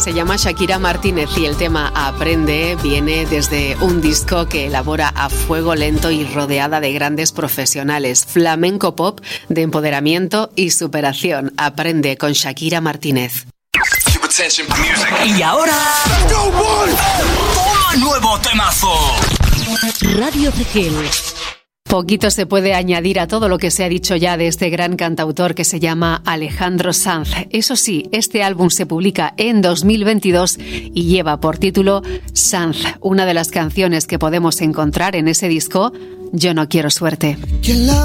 Se llama Shakira Martínez y el tema Aprende viene desde un disco que elabora a fuego lento y rodeada de grandes profesionales. Flamenco pop de empoderamiento y superación. Aprende con Shakira Martínez. Y ahora, toma nuevo temazo. Radio Cegel. Poquito se puede añadir a todo lo que se ha dicho ya de este gran cantautor que se llama Alejandro Sanz. Eso sí, este álbum se publica en 2022 y lleva por título Sanz. Una de las canciones que podemos encontrar en ese disco, Yo no quiero suerte.